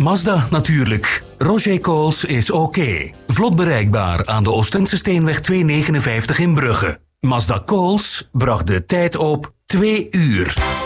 Mazda natuurlijk. Roger Coles is oké. Vlot bereikbaar aan de Oostense Steenweg 259 in Brugge. Mazda Coles bracht de tijd op 2 uur.